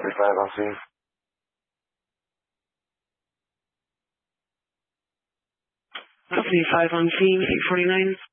Copy 5, I'll see you. Copy 5 on scene, 849.